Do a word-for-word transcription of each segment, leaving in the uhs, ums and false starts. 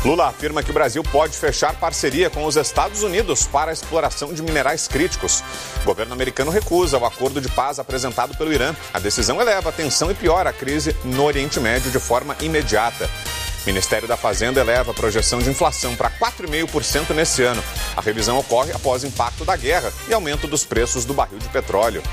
Lula afirma que o Brasil pode fechar parceria com os Estados Unidos para a exploração de minerais críticos. O governo americano recusa o acordo de paz apresentado pelo Irã. A decisão eleva a tensão e piora a crise no Oriente Médio de forma imediata. O Ministério da Fazenda eleva a projeção de inflação para quatro vírgula cinco por cento nesse ano. A revisão ocorre após o impacto da guerra e aumento dos preços do barril de petróleo.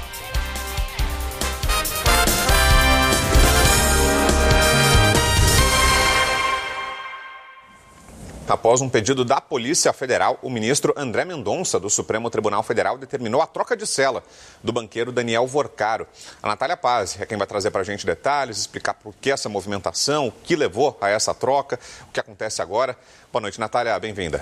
Após um pedido da Polícia Federal, o ministro André Mendonça, do Supremo Tribunal Federal, determinou a troca de cela do banqueiro Daniel Vorcaro. A Natália Paz é quem vai trazer para a gente detalhes, explicar por que essa movimentação, o que levou a essa troca, o que acontece agora. Boa noite, Natália, bem-vinda.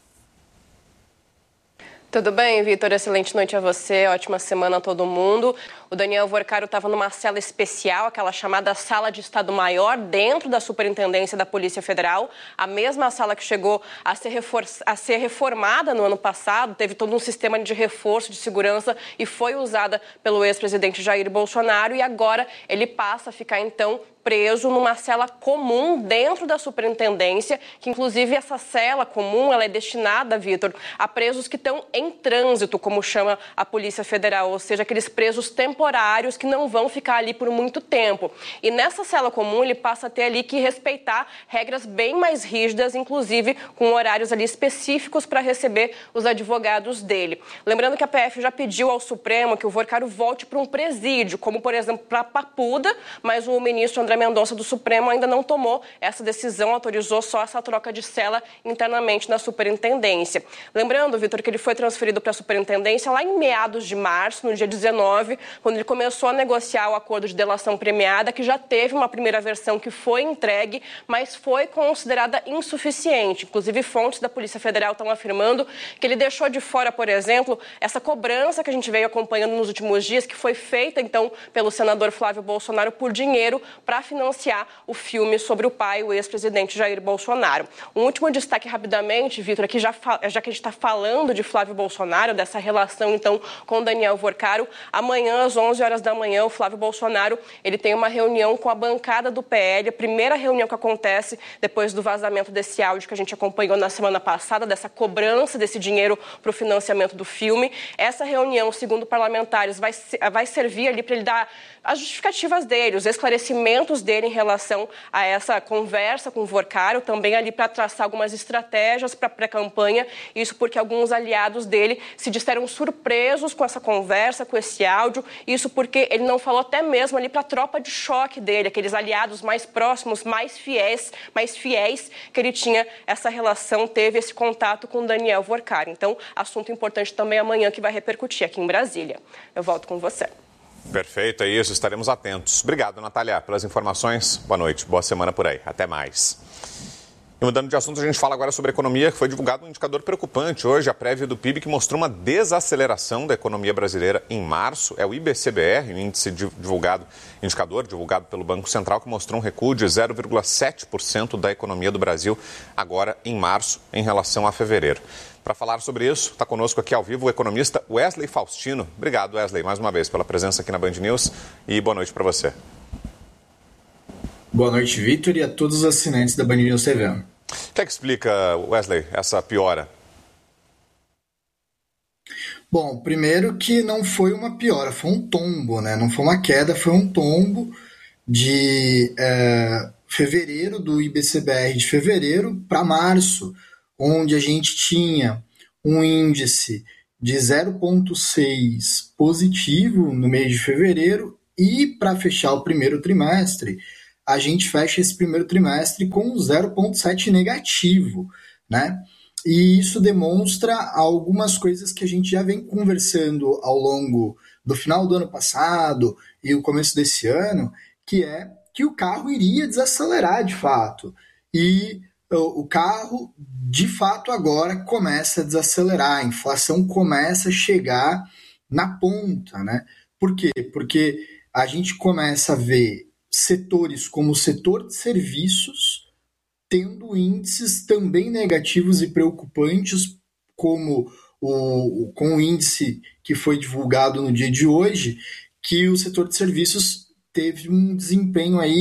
Tudo bem, Vitor? Excelente noite a você, ótima semana a todo mundo. O Daniel Vorcaro estava numa cela especial, aquela chamada Sala de Estado-Maior, dentro da Superintendência da Polícia Federal, a mesma sala que chegou a ser, refor- a ser reformada no ano passado, teve todo um sistema de reforço de segurança e foi usada pelo ex-presidente Jair Bolsonaro, e agora ele passa a ficar, então, preso numa cela comum dentro da superintendência, que inclusive essa cela comum ela é destinada, Vitor, a presos que estão em trânsito, como chama a Polícia Federal, ou seja, aqueles presos temporários que não vão ficar ali por muito tempo. E nessa cela comum ele passa a ter ali que respeitar regras bem mais rígidas, inclusive com horários ali específicos para receber os advogados dele. Lembrando que a P F já pediu ao Supremo que o Vorcaro volte para um presídio, como por exemplo para Papuda, mas o ministro André Mendonça do Supremo ainda não tomou essa decisão, autorizou só essa troca de cela internamente na superintendência. Lembrando, Vitor, que ele foi transferido para a superintendência lá em meados de março, no dia dezenove, quando ele começou a negociar o acordo de delação premiada, que já teve uma primeira versão que foi entregue, mas foi considerada insuficiente. Inclusive, fontes da Polícia Federal estão afirmando que ele deixou de fora, por exemplo, essa cobrança que a gente veio acompanhando nos últimos dias, que foi feita, então, pelo senador Flávio Bolsonaro por dinheiro para financiar o filme sobre o pai, o ex-presidente Jair Bolsonaro. Um último destaque rapidamente, Vitor, aqui já, já que a gente está falando de Flávio Bolsonaro, dessa relação, então, com Daniel Vorcaro, amanhã, às onze horas da manhã, o Flávio Bolsonaro, ele tem uma reunião com a bancada do P L, a primeira reunião que acontece depois do vazamento desse áudio que a gente acompanhou na semana passada, dessa cobrança desse dinheiro para o financiamento do filme. Essa reunião, segundo parlamentares, vai, vai servir ali para ele dar as justificativas dele, os esclarecimentos dele em relação a essa conversa com o Vorcaro, também ali para traçar algumas estratégias para a pré-campanha, isso porque alguns aliados dele se disseram surpresos com essa conversa, com esse áudio, isso porque ele não falou até mesmo ali para a tropa de choque dele, aqueles aliados mais próximos, mais fiéis, mais fiéis que ele tinha essa relação, teve esse contato com Daniel Vorcaro. Então, assunto importante também amanhã que vai repercutir aqui em Brasília. Eu volto com você. Perfeito, é isso, estaremos atentos. Obrigado, Natália, pelas informações. Boa noite, boa semana por aí. Até mais. E mudando de assunto, a gente fala agora sobre economia, que foi divulgado um indicador preocupante hoje, a prévia do P I B, que mostrou uma desaceleração da economia brasileira em março. É o I B C B R, o índice divulgado, indicador divulgado pelo Banco Central, que mostrou um recuo de zero vírgula sete por cento da economia do Brasil agora em março, em relação a fevereiro. Para falar sobre isso, está conosco aqui ao vivo o economista Wesley Faustino. Obrigado, Wesley, mais uma vez pela presença aqui na Band News e boa noite para você. Boa noite, Vitor, e a todos os assinantes da Band News T V. O que é que explica, Wesley, essa piora? Bom, primeiro que não foi uma piora, foi um tombo, né? Não foi uma queda, foi um tombo de é, fevereiro, do I B C B R de fevereiro para março, onde a gente tinha um índice de zero vírgula seis positivo no mês de fevereiro e para fechar o primeiro trimestre, a gente fecha esse primeiro trimestre com zero vírgula sete negativo, né? E isso demonstra algumas coisas que a gente já vem conversando ao longo do final do ano passado e o começo desse ano, que é que o carro iria desacelerar de fato. E o carro, de fato, agora começa a desacelerar, a inflação começa a chegar na ponta, né? Por quê? Porque a gente começa a ver setores como o setor de serviços tendo índices também negativos e preocupantes, como o, com o índice que foi divulgado no dia de hoje, que o setor de serviços teve um desempenho aí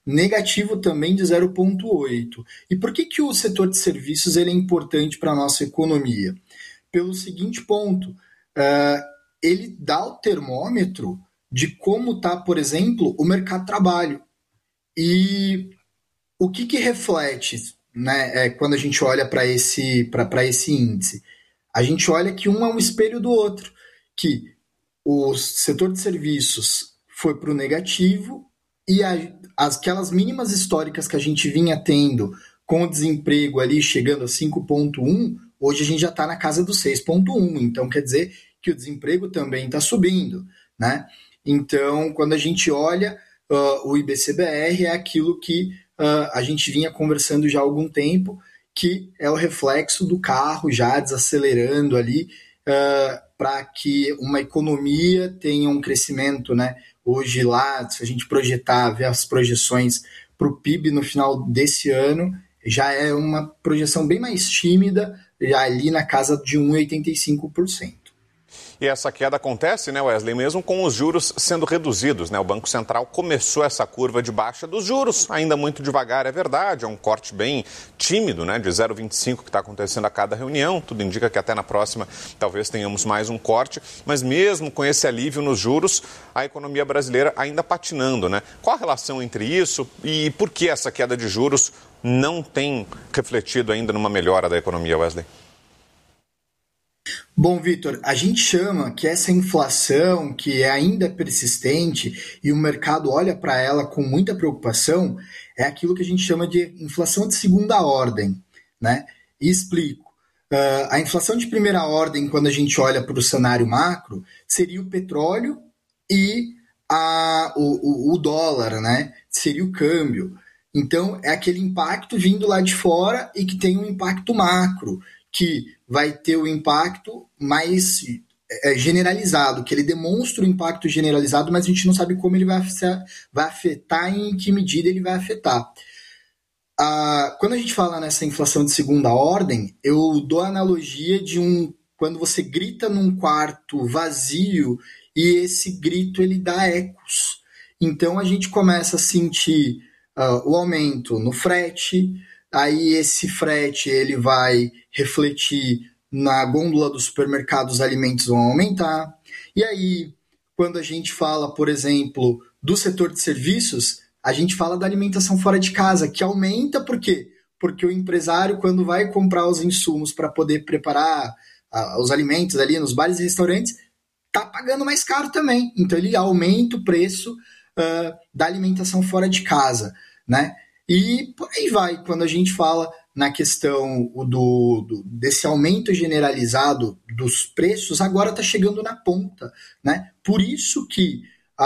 negativo também de zero vírgula oito. E por que, que o setor de serviços ele é importante para a nossa economia? Pelo seguinte ponto, uh, ele dá o termômetro de como está, por exemplo, o mercado de trabalho. E o que, que reflete, né, é, quando a gente olha para esse, para esse índice? A gente olha que um é um espelho do outro, que o setor de serviços foi para o negativo e a, aquelas mínimas históricas que a gente vinha tendo com o desemprego ali chegando a cinco vírgula um, hoje a gente já está na casa do seis vírgula um, então quer dizer que o desemprego também está subindo, né? Então, quando a gente olha, uh, o I B C B R é aquilo que uh, a gente vinha conversando já há algum tempo, que é o reflexo do carro já desacelerando ali, uh, para que uma economia tenha um crescimento, né? Hoje lá, se a gente projetar, ver as projeções para o P I B no final desse ano, já é uma projeção bem mais tímida, já ali na casa de um vírgula oitenta e cinco por cento. E essa queda acontece, né, Wesley, mesmo com os juros sendo reduzidos, né? O Banco Central começou essa curva de baixa dos juros, ainda muito devagar, é verdade, é um corte bem tímido, né, de zero vírgula vinte e cinco que está acontecendo a cada reunião, tudo indica que até na próxima talvez tenhamos mais um corte, mas mesmo com esse alívio nos juros, a economia brasileira ainda patinando, né? Qual a relação entre isso e por que essa queda de juros não tem refletido ainda numa melhora da economia, Wesley? Bom, Vitor, a gente chama que essa inflação, que ainda é persistente e o mercado olha para ela com muita preocupação, é aquilo que a gente chama de inflação de segunda ordem, né? E explico. Uh, a inflação de primeira ordem, quando a gente olha para o cenário macro, seria o petróleo e a, o, o, o dólar, né? Seria o câmbio. Então, é aquele impacto vindo lá de fora e que tem um impacto macro, que vai ter o impacto mais generalizado, que ele demonstra o impacto generalizado, mas a gente não sabe como ele vai, vai afetar e em que medida ele vai afetar. Ah, quando a gente fala nessa inflação de segunda ordem, eu dou a analogia de um quando você grita num quarto vazio e esse grito ele dá ecos. Então a gente começa a sentir uh, o aumento no frete, aí esse frete ele vai refletir na gôndola do supermercado, os alimentos vão aumentar. E aí, quando a gente fala, por exemplo, do setor de serviços, a gente fala da alimentação fora de casa, que aumenta por quê? Porque o empresário, quando vai comprar os insumos para poder preparar uh, os alimentos ali nos bares e restaurantes, está pagando mais caro também. Então, ele aumenta o preço uh, da alimentação fora de casa, né? E por aí vai, quando a gente fala na questão do, do, desse aumento generalizado dos preços, agora está chegando na ponta, né? Por isso que a,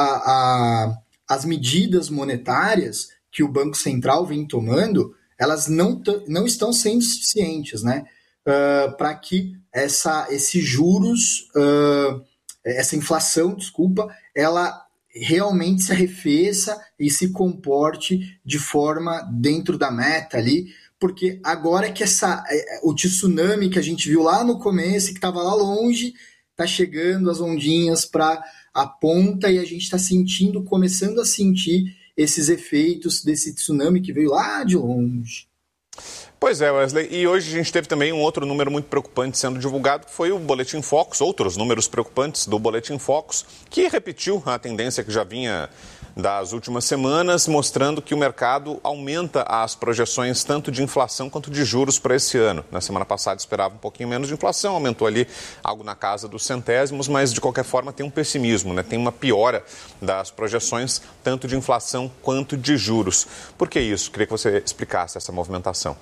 a, as medidas monetárias que o Banco Central vem tomando, elas não, não estão sendo suficientes, né? Uh, para que essa, esses juros, uh, essa inflação, desculpa, ela realmente se arrefeça e se comporte de forma dentro da meta ali, porque agora que essa, o tsunami que a gente viu lá no começo, que estava lá longe, está chegando as ondinhas para a ponta e a gente está sentindo, começando a sentir esses efeitos desse tsunami que veio lá de longe. Pois é, Wesley, e hoje a gente teve também um outro número muito preocupante sendo divulgado, que foi o Boletim Focus, outros números preocupantes do Boletim Focus, que repetiu a tendência que já vinha das últimas semanas, mostrando que o mercado aumenta as projeções tanto de inflação quanto de juros para esse ano. Na semana passada esperava um pouquinho menos de inflação, aumentou ali algo na casa dos centésimos, mas de qualquer forma tem um pessimismo, né? Tem uma piora das projeções tanto de inflação quanto de juros. Por que isso? Queria que você explicasse essa movimentação.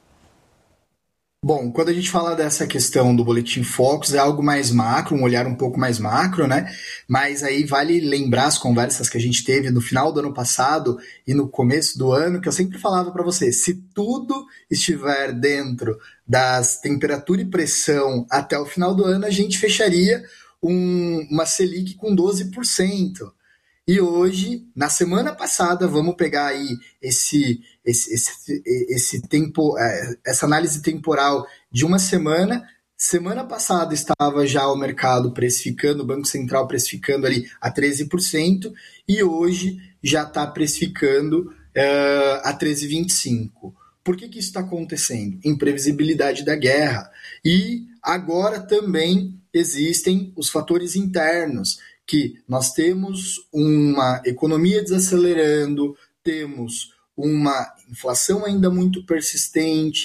Bom, quando a gente fala dessa questão do Boletim Focus, é algo mais macro, um olhar um pouco mais macro, né? Mas aí vale lembrar as conversas que a gente teve no final do ano passado e no começo do ano, que eu sempre falava para você, se tudo estiver dentro das temperatura e pressão até o final do ano, a gente fecharia um, uma Selic com doze por cento. E hoje, na semana passada, vamos pegar aí esse, esse, esse, esse tempo, essa análise temporal de uma semana. Semana passada estava já o mercado precificando, o Banco Central precificando ali a treze por cento, e hoje já está precificando uh, a treze vírgula vinte e cinco. Por que, que isso está acontecendo? Imprevisibilidade da guerra. E agora também existem os fatores internos, que nós temos uma economia desacelerando, temos uma inflação ainda muito persistente,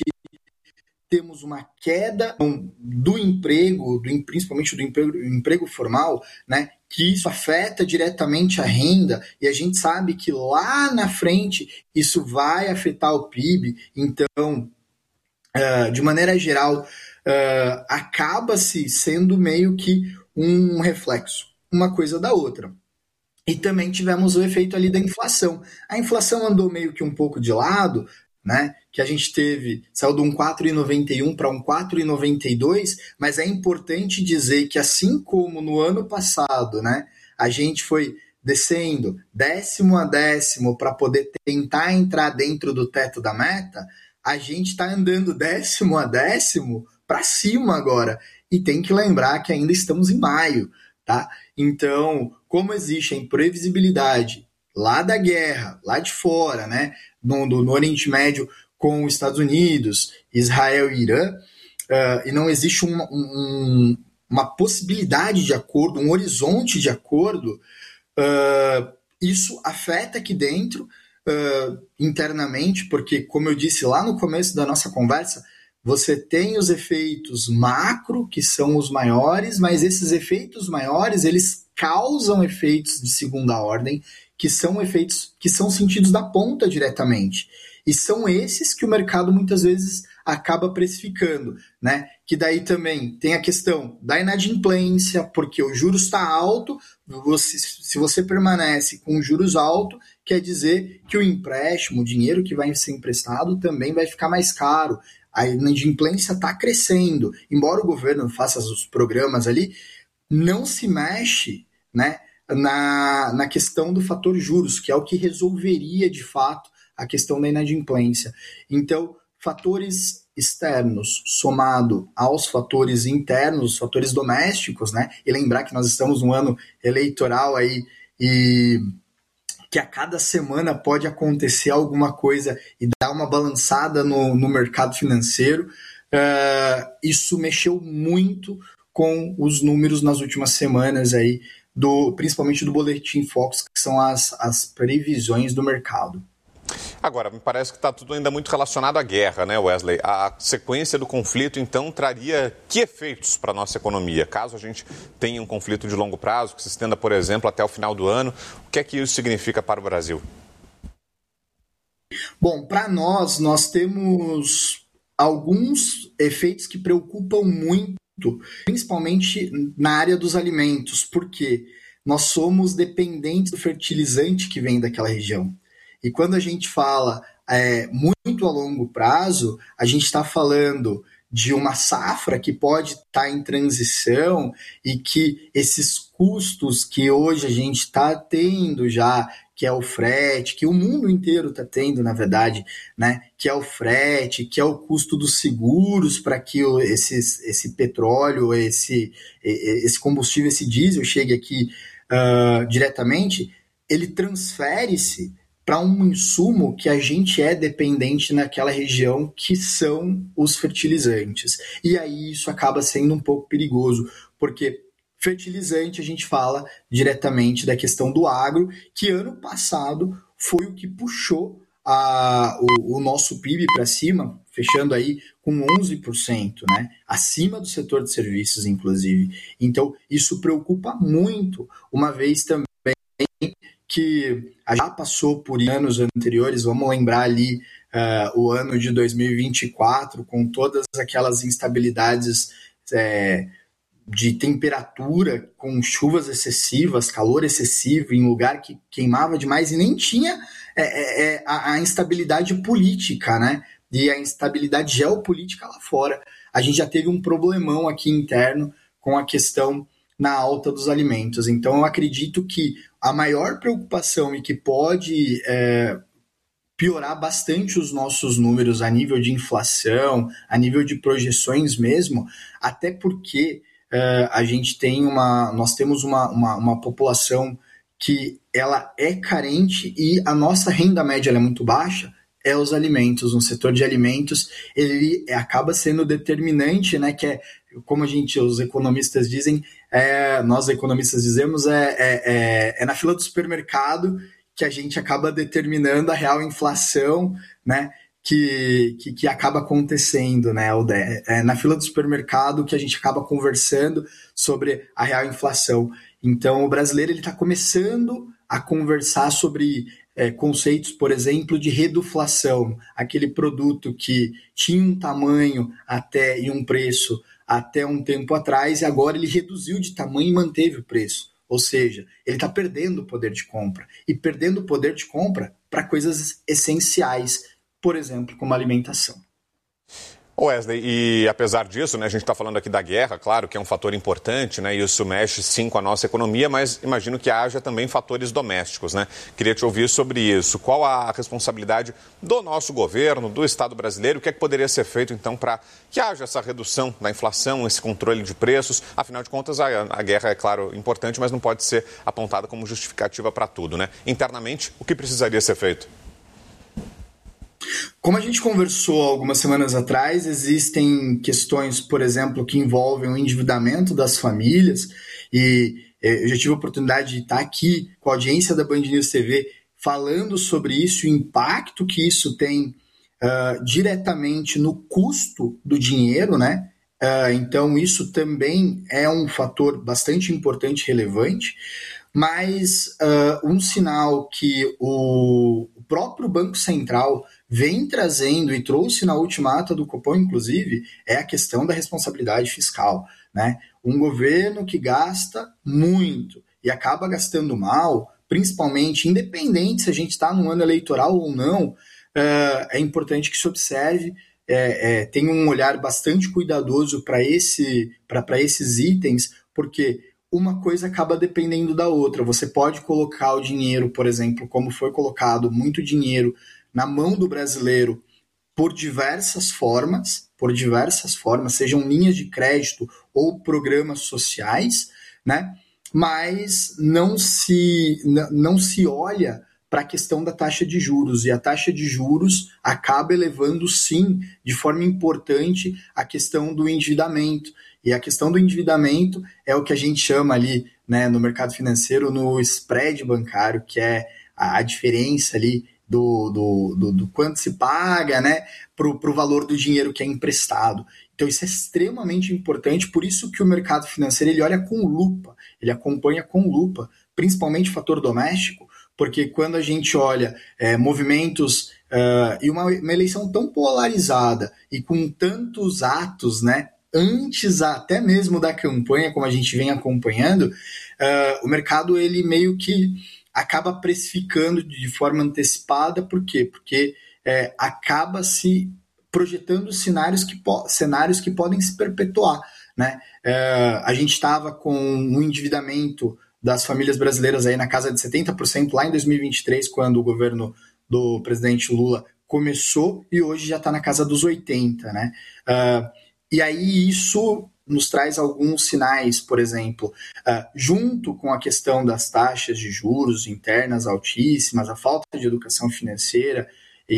temos uma queda do emprego, do, principalmente do emprego, do emprego formal, né, que isso afeta diretamente a renda, e a gente sabe que lá na frente isso vai afetar o P I B. Então, uh, de maneira geral, uh, acaba-se sendo meio que um reflexo, uma coisa da outra. E também tivemos o efeito ali da inflação. A inflação andou meio que um pouco de lado, né, que a gente teve, saiu de um quatro vírgula noventa e um para um quatro vírgula noventa e dois, mas é importante dizer que assim como no ano passado, né, a gente foi descendo décimo a décimo para poder tentar entrar dentro do teto da meta, a gente está andando décimo a décimo para cima agora. E tem que lembrar que ainda estamos em maio, tá? Então, como existe a imprevisibilidade lá da guerra, lá de fora, né, no, no Oriente Médio com os Estados Unidos, Israel e Irã, uh, e não existe um, um, uma possibilidade de acordo, um horizonte de acordo, uh, isso afeta aqui dentro, uh, internamente, porque, como eu disse lá no começo da nossa conversa, você tem os efeitos macro, que são os maiores, mas esses efeitos maiores, eles causam efeitos de segunda ordem, que são efeitos que são sentidos da ponta diretamente. E são esses que o mercado muitas vezes acaba precificando, né? Que daí também tem a questão da inadimplência, porque o juros está alto, você, se você permanece com juros altos, quer dizer que o empréstimo, o dinheiro que vai ser emprestado também vai ficar mais caro. A inadimplência está crescendo. Embora o governo faça os programas ali, não se mexe, né, na, na questão do fator juros, que é o que resolveria, de fato, a questão da inadimplência. Então, fatores externos somado aos fatores internos, os fatores domésticos, né, e lembrar que nós estamos num ano eleitoral aí, e que a cada semana pode acontecer alguma coisa e dar uma balançada no, no mercado financeiro, uh, isso mexeu muito com os números nas últimas semanas, aí, do, principalmente do Boletim Focus, que são as, as previsões do mercado. Agora, me parece que está tudo ainda muito relacionado à guerra, né, Wesley? A sequência do conflito, então, traria que efeitos para a nossa economia? Caso a gente tenha um conflito de longo prazo, que se estenda, por exemplo, até o final do ano, o que é que isso significa para o Brasil? Bom, para nós, nós temos alguns efeitos que preocupam muito, principalmente na área dos alimentos, porque nós somos dependentes do fertilizante que vem daquela região. E quando a gente fala é, muito a longo prazo, a gente está falando de uma safra que pode estar tá em transição e que esses custos que hoje a gente está tendo já, que é o frete, que o mundo inteiro está tendo, na verdade, né? Que é o frete, que é o custo dos seguros para que o, esse, esse petróleo, esse, esse combustível, esse diesel chegue aqui uh, diretamente, ele transfere-se para um insumo que a gente é dependente naquela região, que são os fertilizantes. E aí isso acaba sendo um pouco perigoso, porque fertilizante a gente fala diretamente da questão do agro, que ano passado foi o que puxou a, o, o nosso P I B para cima, fechando aí com onze por cento, né? Acima do setor de serviços, inclusive. Então, isso preocupa muito, uma vez também que já passou por anos anteriores, vamos lembrar ali uh, o ano de dois mil e vinte e quatro, com todas aquelas instabilidades é, de temperatura, com chuvas excessivas, calor excessivo, em lugar que queimava demais, e nem tinha é, é, a, a instabilidade política, né? E a instabilidade geopolítica lá fora. A gente já teve um problemão aqui interno com a questão na alta dos alimentos. Então, eu acredito que a maior preocupação e que pode é, piorar bastante os nossos números a nível de inflação, a nível de projeções mesmo, até porque é, a gente tem uma, nós temos uma, uma, uma população que ela é carente e a nossa renda média ela é muito baixa, é os alimentos. No setor de alimentos, ele acaba sendo determinante, né, que é, como a gente, os economistas dizem, é, nós economistas dizemos, é, é, é, é na fila do supermercado que a gente acaba determinando a real inflação, né, que, que, que acaba acontecendo, né, é na fila do supermercado que a gente acaba conversando sobre a real inflação. Então, o brasileiro ele está começando a conversar sobre é, conceitos, por exemplo, de reduflação, aquele produto que tinha um tamanho até e um preço até um tempo atrás e agora ele reduziu de tamanho e manteve o preço. Ou seja, ele está perdendo o poder de compra. E perdendo o poder de compra para coisas essenciais, por exemplo, como alimentação. Wesley, e apesar disso, né, a gente está falando aqui da guerra, claro que é um fator importante, né, e isso mexe sim com a nossa economia, mas imagino que haja também fatores domésticos, né? Queria te ouvir sobre isso. Qual a responsabilidade do nosso governo, do Estado brasileiro? O que é que poderia ser feito, então, para que haja essa redução da inflação, esse controle de preços? Afinal de contas, a, a guerra é, claro, importante, mas não pode ser apontada como justificativa para tudo, né? Internamente, o que precisaria ser feito? Como a gente conversou algumas semanas atrás, existem questões, por exemplo, que envolvem o endividamento das famílias e eu já tive a oportunidade de estar aqui com a audiência da Band News T V falando sobre isso, o impacto que isso tem uh, diretamente no custo do dinheiro, né? Uh, então isso também é um fator bastante importante e relevante, mas uh, um sinal que o próprio Banco Central vem trazendo e trouxe na última ata do Copom, inclusive, é a questão da responsabilidade fiscal, né? Um governo que gasta muito e acaba gastando mal, principalmente, independente se a gente está num ano eleitoral ou não, é importante que se observe, é, é, tenha um olhar bastante cuidadoso para esse, para esses itens, porque uma coisa acaba dependendo da outra. Você pode colocar o dinheiro, por exemplo, como foi colocado muito dinheiro na mão do brasileiro por diversas formas, por diversas formas, sejam linhas de crédito ou programas sociais, né? Mas não se, não se olha para a questão da taxa de juros, e a taxa de juros acaba elevando, sim, de forma importante, a questão do endividamento. E a questão do endividamento é o que a gente chama ali, né, no mercado financeiro, no spread bancário, que é a, a diferença ali do, do, do, do quanto se paga, né, para o valor do dinheiro que é emprestado. Então isso é extremamente importante, por isso que o mercado financeiro ele olha com lupa, ele acompanha com lupa, principalmente o fator doméstico, porque quando a gente olha é, movimentos uh, e uma, uma eleição tão polarizada e com tantos atos, né, antes até mesmo da campanha, como a gente vem acompanhando, uh, o mercado ele meio que acaba precificando de forma antecipada. Por quê? Porque é, acaba se projetando cenários que, cenários que podem se perpetuar, né? É, a gente estava com um endividamento das famílias brasileiras aí na casa de setenta por cento lá em dois mil e vinte e três, quando o governo do presidente Lula começou, e hoje já está na casa dos oitenta por cento, né? Uh, e aí isso nos traz alguns sinais, por exemplo, uh, junto com a questão das taxas de juros internas altíssimas, a falta de educação financeira e,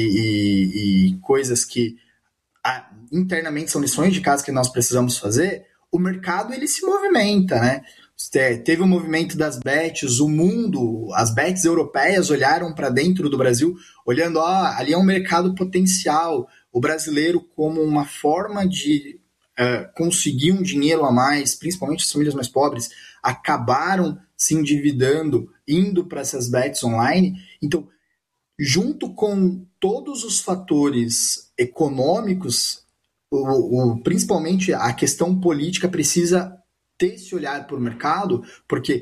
e, e coisas que uh, internamente são lições de casa que nós precisamos fazer, o mercado ele se movimenta, né? Teve o movimento das bets, o mundo, as bets europeias olharam para dentro do Brasil, olhando, ah, ali é um mercado potencial, o brasileiro como uma forma de uh, conseguir um dinheiro a mais, principalmente as famílias mais pobres, acabaram se endividando, indo para essas bets online. Então, junto com todos os fatores econômicos, o, o, principalmente a questão política precisa ter esse olhar para o mercado, porque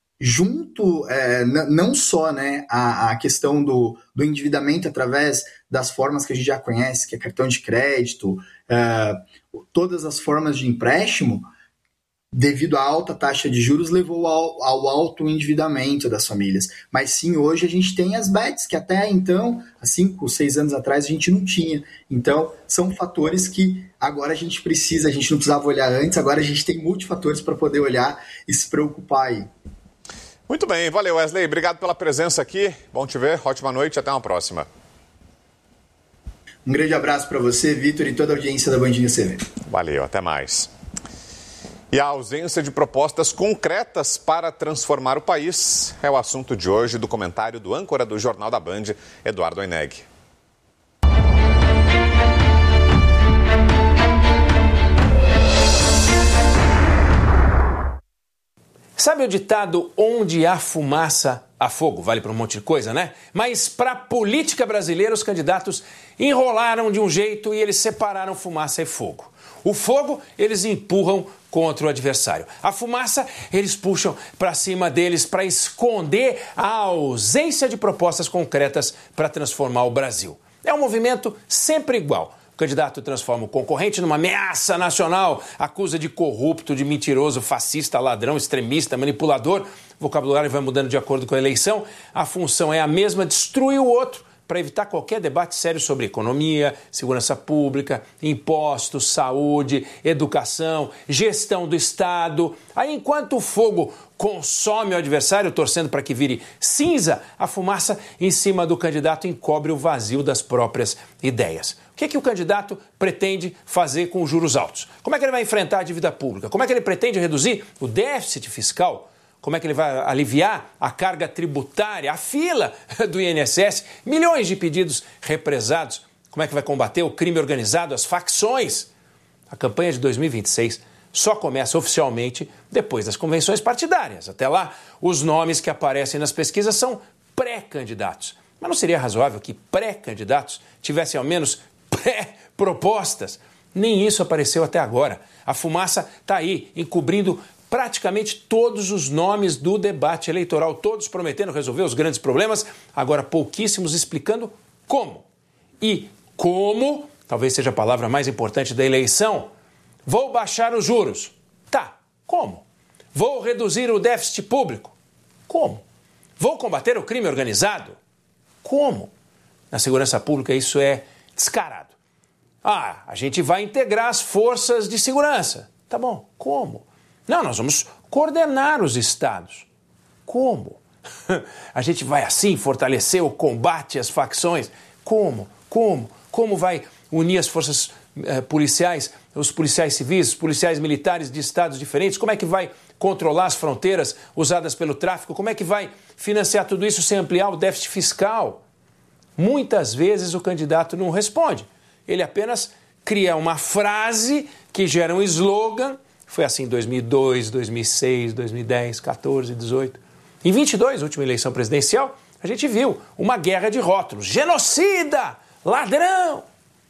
junto, é, n- não só, né, a, a questão do, do endividamento através das formas que a gente já conhece, que é cartão de crédito, é, todas as formas de empréstimo, devido à alta taxa de juros, levou ao, ao alto endividamento das famílias. Mas sim, hoje a gente tem as bets, que até então, há cinco, seis anos atrás, a gente não tinha. Então, são fatores que agora a gente precisa, a gente não precisava olhar antes, agora a gente tem multifatores para poder olhar e se preocupar aí. Muito bem, valeu Wesley, obrigado pela presença aqui, bom te ver, ótima noite, até uma próxima. Um grande abraço para você, Vitor, e toda a audiência da Band News T V. Valeu, até mais. E a ausência de propostas concretas para transformar o país é o assunto de hoje do comentário do âncora do Jornal da Band, Eduardo Oineg. Sabe o ditado, onde há fumaça, há fogo? Vale para um monte de coisa, né? Mas para a política brasileira, os candidatos enrolaram de um jeito e eles separaram fumaça e fogo. O fogo, eles empurram contra o adversário. A fumaça, eles puxam para cima deles para esconder a ausência de propostas concretas para transformar o Brasil. É um movimento sempre igual. O candidato transforma o concorrente numa ameaça nacional, acusa de corrupto, de mentiroso, fascista, ladrão, extremista, manipulador. O vocabulário vai mudando de acordo com a eleição. A função é a mesma, destruir o outro para evitar qualquer debate sério sobre economia, segurança pública, impostos, saúde, educação, gestão do Estado. Aí, enquanto o fogo consome o adversário, torcendo para que vire cinza, a fumaça em cima do candidato encobre o vazio das próprias ideias. O que é que o candidato pretende fazer com os juros altos? Como é que ele vai enfrentar a dívida pública? Como é que ele pretende reduzir o déficit fiscal? Como é que ele vai aliviar a carga tributária, a fila do I N S S, milhões de pedidos represados? Como é que vai combater o crime organizado, as facções? A campanha de dois mil e vinte e seis só começa oficialmente depois das convenções partidárias. Até lá, os nomes que aparecem nas pesquisas são pré-candidatos. Mas não seria razoável que pré-candidatos tivessem ao menos pré-propostas? Nem isso apareceu até agora. A fumaça está aí, encobrindo praticamente todos os nomes do debate eleitoral, todos prometendo resolver os grandes problemas, agora pouquíssimos explicando como. E como, talvez seja a palavra mais importante da eleição, vou baixar os juros. Tá, como? Vou reduzir o déficit público. Como? Vou combater o crime organizado. Como? Na segurança pública isso é descarado. Ah, a gente vai integrar as forças de segurança. Tá bom, como? Não, nós vamos coordenar os estados. Como? A gente vai assim fortalecer o combate às facções. Como? Como? Como vai unir as forças eh, policiais, os policiais civis, os policiais militares de estados diferentes? Como é que vai controlar as fronteiras usadas pelo tráfico? Como é que vai financiar tudo isso sem ampliar o déficit fiscal? Muitas vezes o candidato não responde. Ele apenas cria uma frase que gera um slogan. Foi assim em dois mil e dois, dois mil e seis, dois mil e dez, quatorze, dezoito. Em vinte e dois, última eleição presidencial, a gente viu uma guerra de rótulos. Genocida! Ladrão!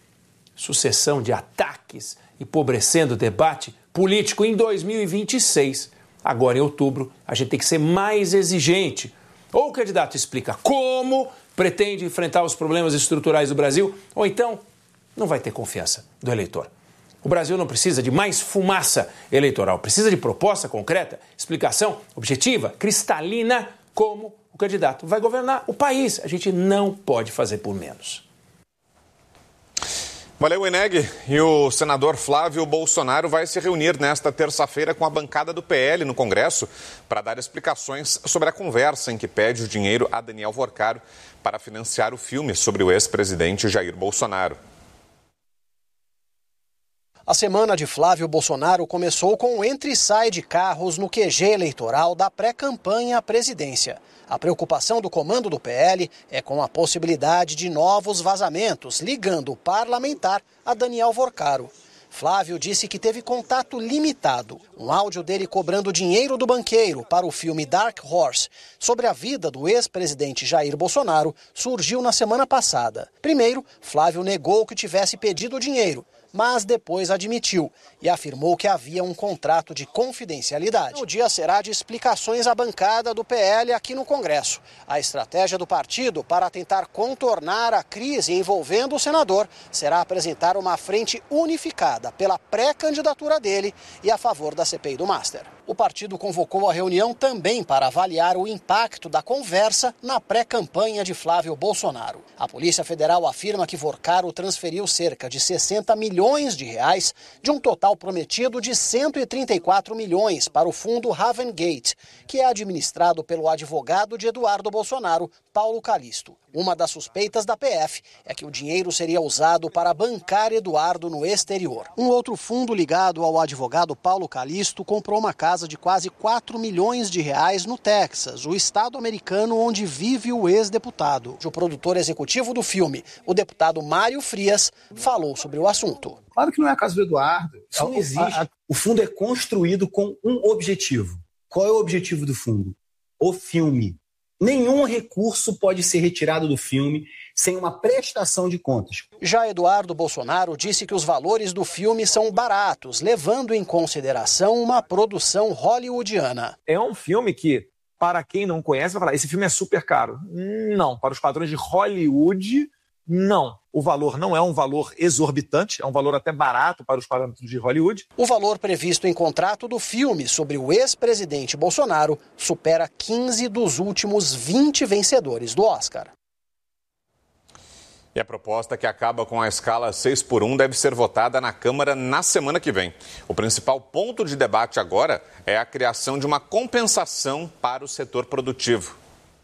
Sucessão de ataques empobrecendo o debate político em dois mil e vinte e seis. Agora, em outubro, a gente tem que ser mais exigente. Ou o candidato explica como pretende enfrentar os problemas estruturais do Brasil, ou então não vai ter confiança do eleitor. O Brasil não precisa de mais fumaça eleitoral, precisa de proposta concreta, explicação objetiva, cristalina, como o candidato vai governar o país. A gente não pode fazer por menos. Valeu, Oineg. E o senador Flávio Bolsonaro vai se reunir nesta terça-feira com a bancada do P L no Congresso para dar explicações sobre a conversa em que pede o dinheiro a Daniel Worcaro para financiar o filme sobre o ex-presidente Jair Bolsonaro. A semana de Flávio Bolsonaro começou com o entra e sai de carros no Q G eleitoral da pré-campanha à presidência. A preocupação do comando do P L é com a possibilidade de novos vazamentos, ligando o parlamentar a Daniel Worcaro. Flávio disse que teve contato limitado. Um áudio dele cobrando dinheiro do banqueiro para o filme Dark Horse sobre a vida do ex-presidente Jair Bolsonaro surgiu na semana passada. Primeiro, Flávio negou que tivesse pedido o dinheiro, mas depois admitiu e afirmou que havia um contrato de confidencialidade. O dia será de explicações à bancada do P L aqui no Congresso. A estratégia do partido para tentar contornar a crise envolvendo o senador será apresentar uma frente unificada pela pré-candidatura dele e a favor da C P I do Master. O partido convocou a reunião também para avaliar o impacto da conversa na pré-campanha de Flávio Bolsonaro. A Polícia Federal afirma que Worcaro transferiu cerca de sessenta milhões milhões de reais de um total prometido de cento e trinta e quatro milhões para o fundo Ravengate, que é administrado pelo advogado de Eduardo Bolsonaro, Paulo Calixto. Uma das suspeitas da P F é que o dinheiro seria usado para bancar Eduardo no exterior. Um outro fundo ligado ao advogado Paulo Calixto comprou uma casa de quase quatro milhões de reais no Texas, o estado americano onde vive o ex-deputado. O produtor executivo do filme, o deputado Mário Frias, falou sobre o assunto. Claro que não é a casa do Eduardo. Isso não existe. O fundo é construído com um objetivo. Qual é o objetivo do fundo? O filme. Nenhum recurso pode ser retirado do filme sem uma prestação de contas. Já Eduardo Bolsonaro disse que os valores do filme são baratos, levando em consideração uma produção hollywoodiana. É um filme que, para quem não conhece, vai falar, esse filme é super caro. Não, para os padrões de Hollywood, não. O valor não é um valor exorbitante, é um valor até barato para os parâmetros de Hollywood. O valor previsto em contrato do filme sobre o ex-presidente Bolsonaro supera quinze dos últimos vinte vencedores do Oscar. E a proposta que acaba com a escala seis por um deve ser votada na Câmara na semana que vem. O principal ponto de debate agora é a criação de uma compensação para o setor produtivo.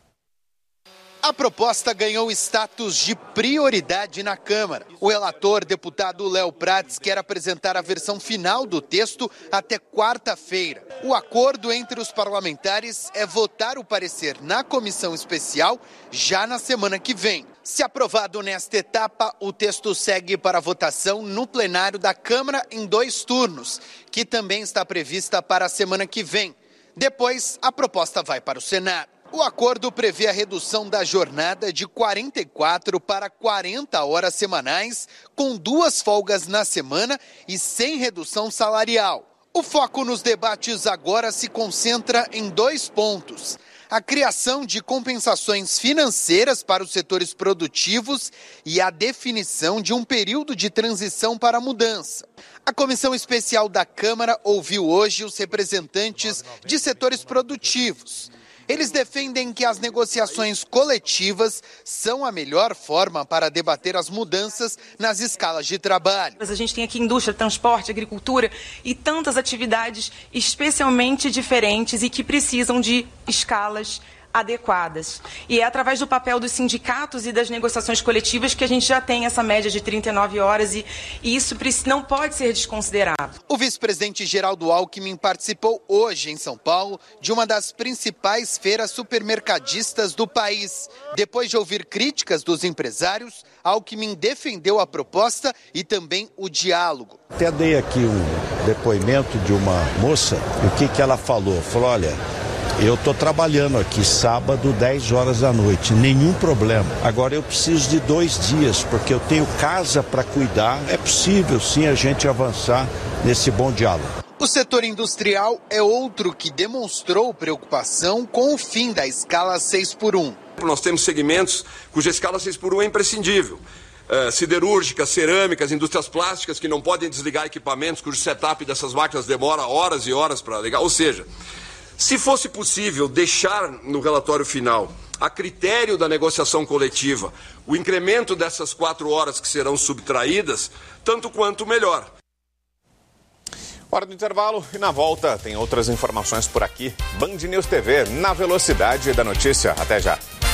A proposta ganhou status de prioridade na Câmara. O relator, deputado Léo Prats, quer apresentar a versão final do texto até quarta-feira. O acordo entre os parlamentares é votar o parecer na comissão especial já na semana que vem. Se aprovado nesta etapa, o texto segue para votação no plenário da Câmara em dois turnos, que também está prevista para a semana que vem. Depois, a proposta vai para o Senado. O acordo prevê a redução da jornada de quarenta e quatro para quarenta horas semanais, com duas folgas na semana e sem redução salarial. O foco nos debates agora se concentra em dois pontos: a criação de compensações financeiras para os setores produtivos e a definição de um período de transição para a mudança. A Comissão Especial da Câmara ouviu hoje os representantes de setores produtivos. Eles defendem que as negociações coletivas são a melhor forma para debater as mudanças nas escalas de trabalho. A gente tem aqui indústria, transporte, agricultura e tantas atividades especialmente diferentes e que precisam de escalas adequadas. E é através do papel dos sindicatos e das negociações coletivas que a gente já tem essa média de trinta e nove horas e, e isso não pode ser desconsiderado. O vice-presidente Geraldo Alckmin participou hoje em São Paulo de uma das principais feiras supermercadistas do país. Depois de ouvir críticas dos empresários, Alckmin defendeu a proposta e também o diálogo. Até dei aqui um depoimento de uma moça, e o que, que ela falou? Falou, olha, eu estou trabalhando aqui sábado, dez horas da noite, nenhum problema. Agora eu preciso de dois dias, porque eu tenho casa para cuidar. É possível sim a gente avançar nesse bom diálogo. O setor industrial é outro que demonstrou preocupação com o fim da escala seis por um. Nós temos segmentos cuja escala seis por um é imprescindível. Uh, siderúrgicas, cerâmicas, indústrias plásticas que não podem desligar equipamentos, cujo setup dessas máquinas demora horas e horas para ligar. Ou seja, se fosse possível deixar no relatório final, a critério da negociação coletiva, o incremento dessas quatro horas que serão subtraídas, tanto quanto melhor. Hora do intervalo e na volta tem outras informações por aqui. Band News T V, na velocidade da notícia. Até já.